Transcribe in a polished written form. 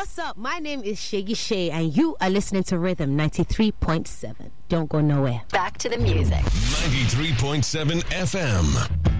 what's up? My name is Shaggy Shay, and you are listening to Rhythm 93.7. Don't go nowhere. Back to the music. 93.7 FM.